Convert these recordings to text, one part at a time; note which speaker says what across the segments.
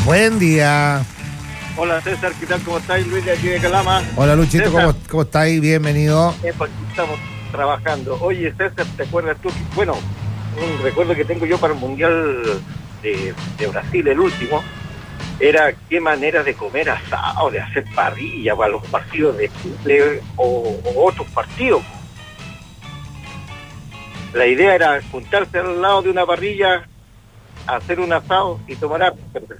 Speaker 1: Buen día.
Speaker 2: Hola César, ¿qué tal? ¿Cómo estáis? Luis de aquí de Calama.
Speaker 1: Hola Luchito, ¿cómo estáis? Bienvenido.
Speaker 2: Aquí estamos trabajando. Oye César, ¿te acuerdas tú? Bueno, un recuerdo que tengo yo para el Mundial de Brasil, el último, era qué manera de comer asado, de hacer parrilla para los partidos de Chile o otros partidos. La idea era juntarse al lado de una parrilla, hacer un asado y tomar cerveza.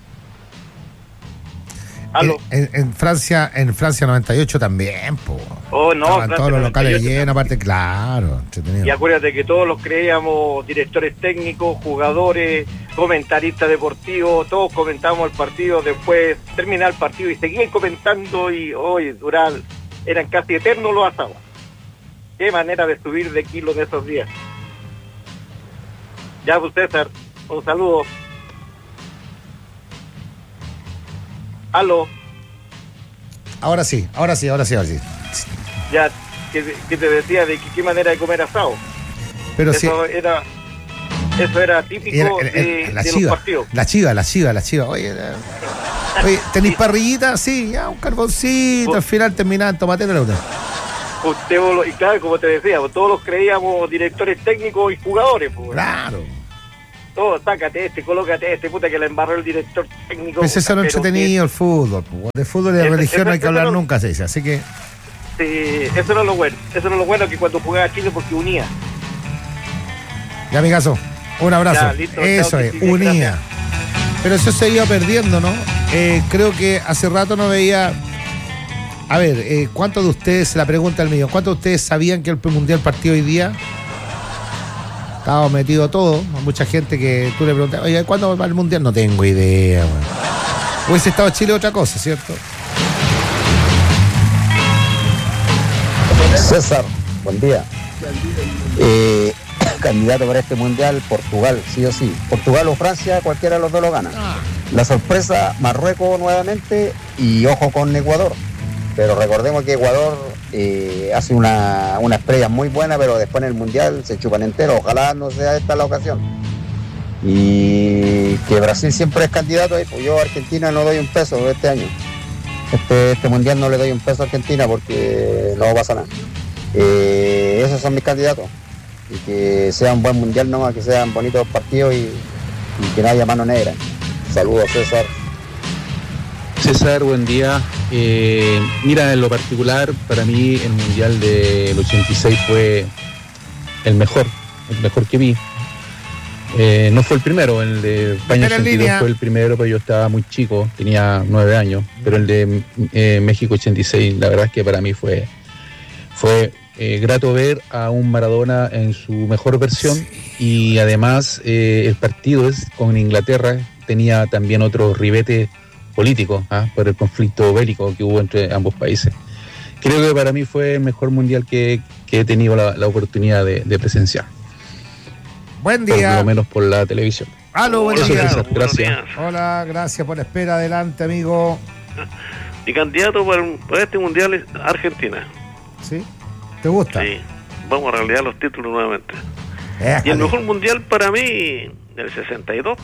Speaker 1: En Francia 98 también, po.
Speaker 2: Oh, no,
Speaker 1: estaban todos los locales llenos, aparte, claro, entretenido.
Speaker 2: Y acuérdate que todos los creíamos, directores técnicos, jugadores, comentaristas deportivos, todos comentábamos el partido, después terminaba el partido y seguían comentando y hoy eran casi eternos los asados. Qué manera de subir de kilos en esos días. Ya, pues César, un saludo. Aló.
Speaker 1: Ahora sí.
Speaker 2: Ya, que te decía de qué manera de comer asado.
Speaker 1: Pero
Speaker 2: eso
Speaker 1: sí.
Speaker 2: Eso era típico de los partidos.
Speaker 1: La chiva. Oye, ¿tenéis parrillita? Sí, ya, un carboncito, al final terminaba en tomatera la otra.
Speaker 2: Y claro, como te decía, todos los creíamos directores técnicos y jugadores. Pues.
Speaker 1: Claro.
Speaker 2: Todo, sácate colócate puta que le embarró el director técnico.
Speaker 1: Pues eso no es entretenido, el fútbol. De fútbol y de religión no hay que hablar nunca, se dice, así que...
Speaker 2: Sí, eso no es lo bueno. Eso no es lo bueno, que cuando jugaba Chile porque unía.
Speaker 1: Ya, amigazo, un abrazo.
Speaker 2: Ya, listo,
Speaker 1: eso es, unía. Gracias. Pero eso se iba perdiendo, ¿no? Creo que hace rato no veía... A ver, ¿cuántos de ustedes, la pregunta al millón, ¿cuántos de ustedes sabían que el Mundial partió hoy día? Estaba metido todo, mucha gente que tú le preguntas, oye, ¿cuándo va el Mundial? No tengo idea, güey. Hubiese estado Chile otra cosa, ¿cierto?
Speaker 3: César, buen día. Candidato para este Mundial, Portugal, sí o sí. Portugal o Francia, cualquiera de los dos lo gana. La sorpresa, Marruecos nuevamente y ojo con Ecuador. Pero recordemos que Ecuador hace una estrella muy buena, pero después en el Mundial se chupan entero. Ojalá no sea esta la ocasión. Y que Brasil siempre es candidato. Pues yo a Argentina no doy un peso este año. Este Mundial no le doy un peso a Argentina porque no pasa nada. Esos son mis candidatos. Y que sea un buen Mundial nomás, que sean bonitos partidos y que no haya mano negra. Saludos, César.
Speaker 4: César, buen día. Mira, en lo particular, para mí el Mundial del 86 fue el mejor que vi. No fue el primero, el de España 82 fue el primero, pero yo estaba muy chico, tenía 9 años. Pero el de México 86, la verdad es que para mí fue grato ver a un Maradona en su mejor versión. Sí. Y además el partido con Inglaterra tenía también otro ribete político, por el conflicto bélico que hubo entre ambos países. Creo que para mí fue el mejor mundial que he tenido la oportunidad de presenciar.
Speaker 1: Buen día.
Speaker 4: Por lo menos por la televisión.
Speaker 1: Aló, buen día.
Speaker 4: Gracias.
Speaker 1: Hola, gracias por la espera. Adelante, amigo.
Speaker 5: Mi candidato para este mundial es Argentina.
Speaker 1: ¿Sí? ¿Te gusta?
Speaker 5: Sí. Vamos a realizar los títulos nuevamente. Y el mejor mundial para mí, el 62.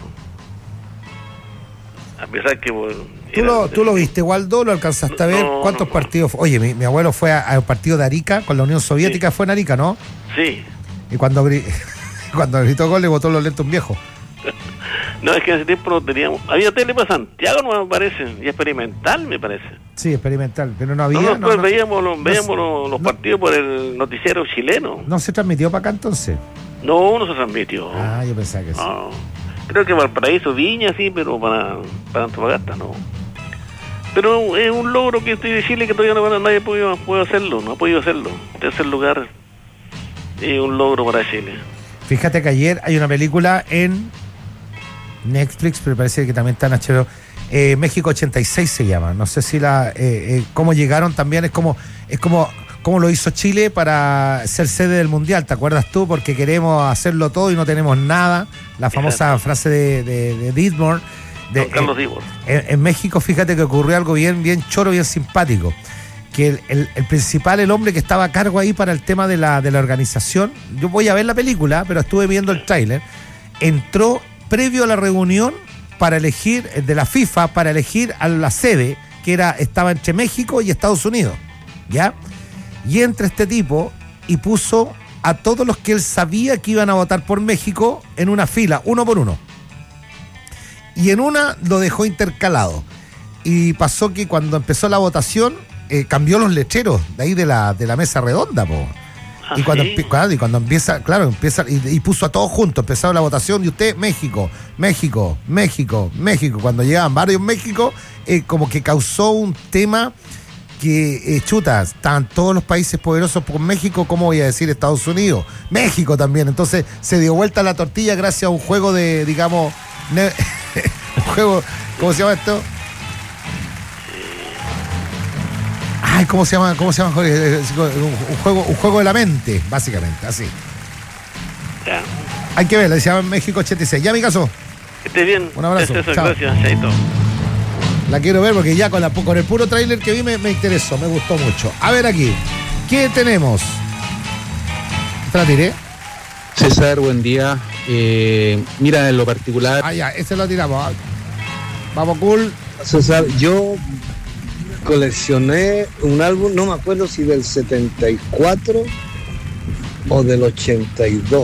Speaker 5: A pesar que...
Speaker 1: ¿Tú lo viste, Waldo? ¿Lo alcanzaste a ver? ¿Cuántos partidos? Oye, mi abuelo fue a un partido de Arica con la Unión Soviética, sí. Fue en Arica, ¿no?
Speaker 5: Sí.
Speaker 1: Y cuando gritó gol le botó los lentes un viejo.
Speaker 5: No, es que en ese tiempo no teníamos... Había tele para Santiago, no me parece, y experimental, me parece.
Speaker 1: Sí, experimental, pero no había...
Speaker 5: Nosotros veíamos los partidos por el noticiero chileno.
Speaker 1: ¿No se transmitió para acá entonces?
Speaker 5: No se transmitió.
Speaker 1: Ah, yo pensaba que sí.
Speaker 5: No. Creo que Valparaíso, Viña, sí, pero para Antofagasta no. Pero es un logro que estoy de Chile que todavía nadie puede hacerlo, no ha podido hacerlo. Tercer lugar es un logro para Chile.
Speaker 1: Fíjate que ayer hay una película en Netflix, pero parece que también está en HBO. México 86 se llama. No sé si cómo llegaron también, es como lo hizo Chile para ser sede del Mundial, ¿te acuerdas tú? Porque queremos hacerlo todo y no tenemos nada. La famosa frase de Dittmore.
Speaker 5: Carlos Dittmore.
Speaker 1: En México, fíjate que ocurrió algo bien choro, bien simpático. Que el principal, el hombre que estaba a cargo ahí para el tema de la organización, yo voy a ver la película, pero estuve viendo el tráiler, entró previo a la reunión para elegir, de la FIFA, para elegir a la sede, que estaba entre México y Estados Unidos, ¿ya? Y entra este tipo y puso a todos los que él sabía que iban a votar por México en una fila, uno por uno. Y en una lo dejó intercalado. Y pasó que cuando empezó la votación, cambió los lecheros de ahí de la mesa redonda, po. Y cuando,
Speaker 5: ¿sí?
Speaker 1: y cuando empieza y puso a todos juntos, empezaba la votación y usted, México. Cuando llegaban varios México, como que causó un tema que, estaban todos los países poderosos por México, ¿cómo voy a decir Estados Unidos? México también, entonces se dio vuelta la tortilla gracias a un juego de, digamos, un juego, ¿cómo se llama esto? Ay, ¿cómo se llama, Jorge? Un juego de la mente, básicamente, así.
Speaker 5: Ya.
Speaker 1: Hay que verla, se llama México 86. Ya, mi caso.
Speaker 5: Que estés bien.
Speaker 1: Un abrazo.
Speaker 5: Eso,
Speaker 1: Chao.
Speaker 5: gracias, chaito.
Speaker 1: La quiero ver porque ya con el puro tráiler que vi me interesó, me gustó mucho. A ver aquí, ¿qué tenemos? ¿Te la tiré?
Speaker 4: César, buen día. Mira, en lo particular...
Speaker 1: Ah, ya, ese lo tiramos. Vamos, cool.
Speaker 6: César, yo coleccioné un álbum, no me acuerdo si del 74 o del 82.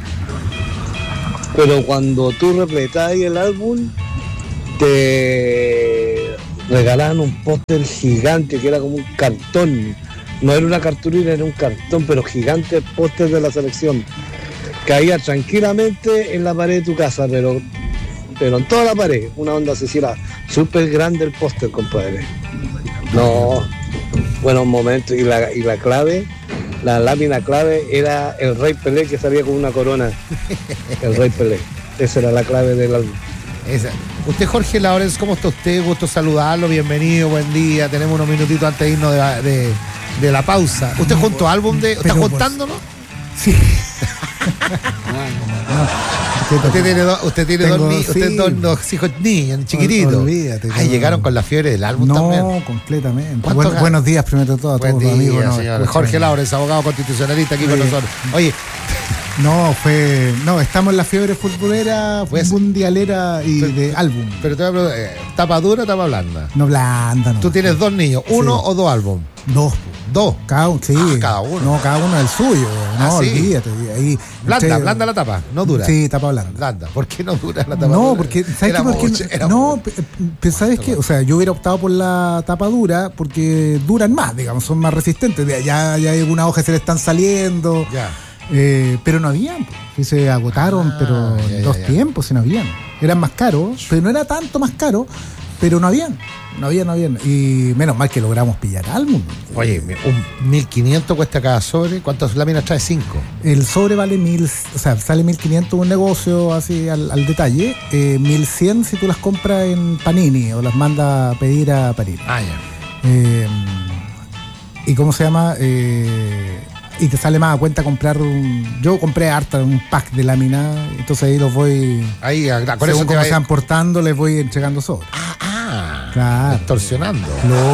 Speaker 6: Pero cuando tú repletabas el álbum, te regalaban un póster gigante que era como un cartón. No era una cartulina, era un cartón, pero gigante, póster de la selección. Caía tranquilamente en la pared de tu casa, pero en toda la pared, una onda Cecilia, súper grande el póster, compadre. No, buenos momentos. Y la clave, la lámina clave era el Rey Pelé, que salía con una corona. El Rey Pelé. Esa era la clave del álbum.
Speaker 1: Esa. Usted, Jorge Lawrence, ¿cómo está usted? Gusto saludarlo, bienvenido, buen día. Tenemos unos minutitos antes de irnos de la pausa. ¿Usted juntó álbum de...? ¿Está juntando, no?
Speaker 7: Sí.
Speaker 1: Usted tiene dos hijos niños, chiquititos.
Speaker 7: Olvídate.
Speaker 1: Ay, llegaron con la fiebre del álbum también.
Speaker 7: No, completamente.
Speaker 1: ¿Cuántos
Speaker 7: Buenos días, primero de todo, a todos los amigos.
Speaker 1: Buen día, señor. Jorge Lawrence, abogado constitucionalista aquí con nosotros. Oye,
Speaker 7: estamos en la fiebre futbolera, mundialera y de álbum.
Speaker 1: Pero te voy a preguntar, ¿tapa dura o tapa blanda?
Speaker 7: No blanda, no.
Speaker 1: Tú tienes dos niños, ¿uno o dos álbum?
Speaker 7: Dos.
Speaker 1: Cada uno,
Speaker 7: sí.
Speaker 1: Cada uno.
Speaker 7: No, cada uno el suyo. No,
Speaker 1: ¿sí?
Speaker 7: Olvídate. Ahí,
Speaker 1: blanda la tapa, no dura.
Speaker 7: Sí, tapa blanda.
Speaker 1: Blanda. ¿Por qué no dura la tapa
Speaker 7: no,
Speaker 1: dura?
Speaker 7: Porque, ¿sabes qué? ¿Sabes qué? O sea, yo hubiera optado por la tapa dura porque duran más, digamos, son más resistentes. Ya hay algunas hojas que se le están saliendo.
Speaker 1: Ya.
Speaker 7: Pero no habían, que se agotaron, pero en dos tiempos, no habían. Eran más caros, pero no era tanto más caro, pero no habían. Y menos mal que logramos pillar álbum.
Speaker 1: Oye, un 1.500 cuesta cada sobre. ¿Cuántas láminas trae? 5.
Speaker 7: El sobre vale 1.000, o sea, sale 1.500 un negocio así al detalle. 1.100 si tú las compras en Panini o las mandas a pedir a Panini.
Speaker 1: Ah, ya.
Speaker 7: ¿Y cómo se llama? Y te sale más a cuenta comprar yo compré harta un pack de láminas, entonces ahí los voy
Speaker 1: con eso
Speaker 7: como se van portando, les voy entregando sobre. Claro,
Speaker 1: extorsionando.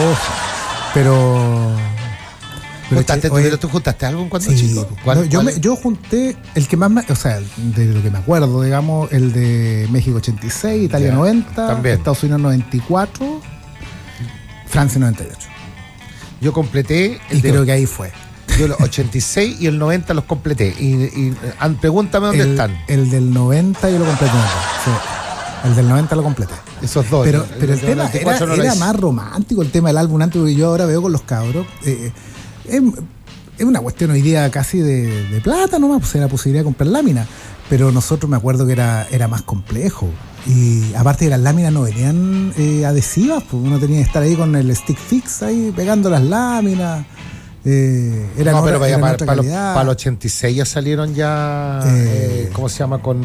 Speaker 7: Pero
Speaker 1: ¿tú juntaste álbum cuando
Speaker 7: sí,
Speaker 1: chico?
Speaker 7: Yo junté el que más o sea, de lo que me acuerdo, digamos, el de México 86, Italia 90,
Speaker 1: también.
Speaker 7: Estados Unidos 94, Francia 98.
Speaker 1: Yo completé
Speaker 7: creo que ahí fue.
Speaker 1: Yo los 86 y el 90 los completé. Y pregúntame dónde están.
Speaker 7: El del 90 yo lo completé. Sí. El del 90 lo completé.
Speaker 1: Esos dos.
Speaker 7: Pero el tema era más romántico, el tema del álbum antes, porque yo ahora veo con los cabros. Es una cuestión hoy día casi de plata nomás, pues era la posibilidad de comprar láminas. Pero nosotros me acuerdo que era más complejo. Y aparte de las láminas no venían adhesivas, pues uno tenía que estar ahí con el stick fix ahí pegando las láminas.
Speaker 1: Para el 86 ya salieron ¿cómo se llama? Con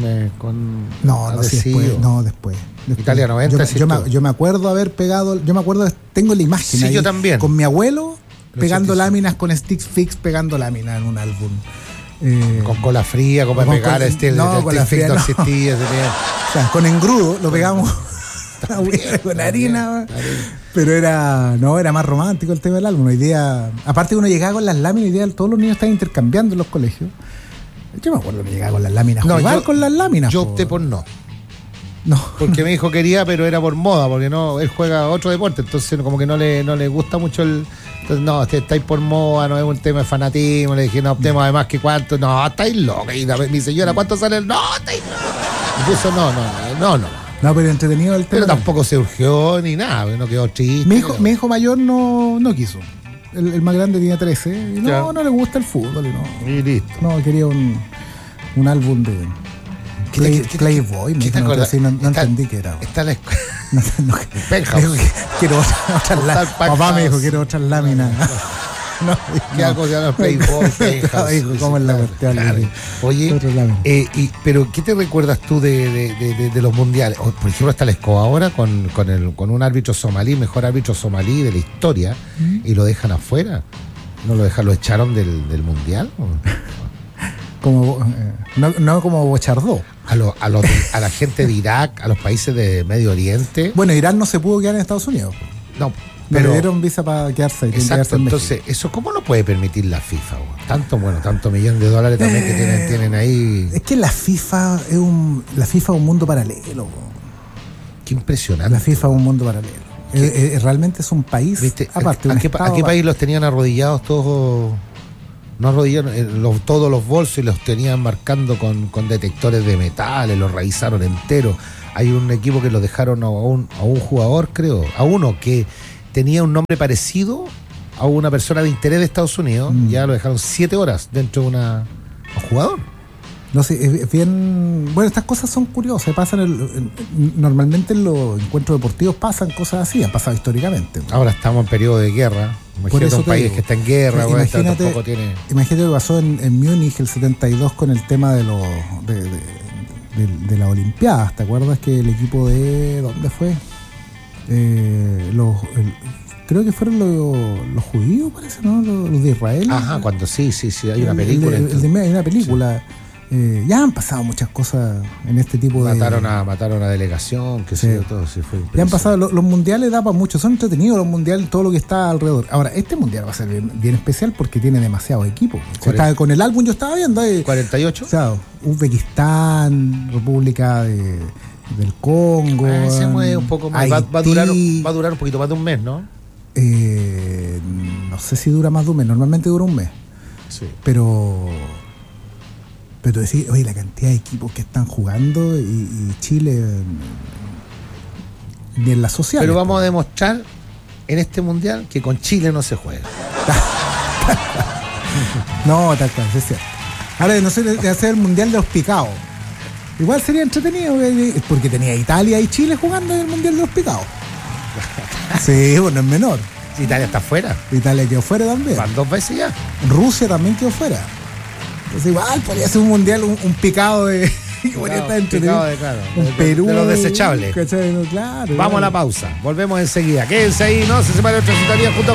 Speaker 7: después.
Speaker 1: Italia 90.
Speaker 7: Yo me acuerdo haber pegado, tengo la imagen ahí,
Speaker 1: yo también.
Speaker 7: Con mi abuelo pegando láminas con stick fix, pegando láminas en un álbum.
Speaker 1: Con cola fría, como pegar el stick fix no existía.
Speaker 7: O sea, con engrudo lo pegamos con harina. Pero era más romántico el tema del álbum. Hoy día, aparte que uno llegaba con las láminas, hoy día todos los niños están intercambiando en los colegios. Yo me acuerdo que llegaba con las láminas, con las láminas.
Speaker 1: Yo opté por no.
Speaker 7: No.
Speaker 1: Porque mi hijo quería, pero era por moda, porque no, él juega otro deporte, entonces como que no le gusta mucho entonces, no, estáis por moda, no es un tema de fanatismo. Le dije, no optemos además que cuánto. No, estáis loca. Y mi señora, ¿cuánto sale? No, estáis loca. Y puso, no.
Speaker 7: No, pero entretenido el tema.
Speaker 1: Pero tampoco se urgió ni nada, no quedó triste.
Speaker 7: Mi hijo mayor no quiso. El más grande tenía 13 y no le gusta el fútbol.
Speaker 1: Y listo.
Speaker 7: No, quería un álbum de Playboy.
Speaker 1: ¿Qué te acuerdas?
Speaker 7: No entendí qué era.
Speaker 1: Está la escuela.
Speaker 7: Quiero otras láminas. Papá me dijo, quiero otras láminas.
Speaker 1: ¿Qué algo se llama Playboy?
Speaker 7: ¿Cómo es la cuestión?
Speaker 1: Claro. Oye, pero ¿qué te recuerdas tú de los mundiales? Por ejemplo, está la escoba ahora con un árbitro somalí, mejor árbitro somalí de la historia, y lo dejan afuera. ¿No lo echaron del mundial?
Speaker 7: No como Bochardó.
Speaker 1: A la gente de Irak, a los países de Medio Oriente.
Speaker 7: Bueno, Irán no se pudo quedar en Estados Unidos.
Speaker 1: No,
Speaker 7: pero le dieron visa para quedarse.
Speaker 1: Exacto, entonces, ¿eso cómo lo puede permitir la FIFA? Tanto millón de dólares también que tienen ahí.
Speaker 7: Es que la FIFA es un mundo paralelo.
Speaker 1: Qué impresionante.
Speaker 7: La FIFA es un mundo paralelo. Realmente es un país,
Speaker 1: ¿viste?
Speaker 7: aparte.
Speaker 1: ¿A qué país los tenían arrodillados todos? No arrodillaron todos los bolsos y los tenían marcando con detectores de metales, los revisaron enteros. Hay un equipo que lo dejaron a un jugador, creo, a uno que tenía un nombre parecido a una persona de interés de Estados Unidos, ya lo dejaron 7 horas dentro de un jugador.
Speaker 7: No sé, es bien. Bueno, estas cosas son curiosas, pasan normalmente en los encuentros deportivos pasan cosas así, han pasado históricamente.
Speaker 1: Ahora estamos en periodo de guerra. Imagínate un país que está en guerra, tampoco tiene.
Speaker 7: Imagínate lo que pasó en Múnich el 72 con el tema de las Olimpiadas. ¿Te acuerdas que el equipo de ¿dónde fue? Creo que fueron los judíos, parece, ¿no? Los de Israel.
Speaker 1: Ajá, cuando sí, hay una película.
Speaker 7: Hay una película. Sí. Ya han pasado muchas cosas en este tipo
Speaker 1: mataron a delegación, que sí, todo, sí, fue
Speaker 7: ya han pasado, los mundiales da para mucho, son entretenidos los mundiales, todo lo que está alrededor. Ahora, este mundial va a ser bien especial porque tiene demasiados equipos. Con el álbum yo estaba viendo
Speaker 1: 48.
Speaker 7: O sea, Uzbekistán, República del Congo.
Speaker 1: Se mueve un poco más. Va a durar un poquito más de un mes, ¿no?
Speaker 7: No sé si dura más de un mes, normalmente dura un mes.
Speaker 1: Sí.
Speaker 7: Pero decir, oye, la cantidad de equipos que están jugando y Chile ni en la social.
Speaker 1: Pero vamos a demostrar en este mundial que con Chile no se juega.
Speaker 7: No, tal cual, es cierto. Ahora, no sé, de hacer el mundial de los picados. Igual sería entretenido, porque tenía Italia y Chile jugando en el mundial de los picados. Sí, bueno, es menor.
Speaker 1: Italia está fuera.
Speaker 7: Italia quedó fuera también.
Speaker 1: Van 2 veces ya.
Speaker 7: Rusia también quedó fuera. Entonces igual podría ser un mundial, un picado de...
Speaker 1: Perú, de los desechables.
Speaker 7: Claro,
Speaker 1: vamos a la pausa, volvemos enseguida. Quédense ahí, no se separe otra sintonía junto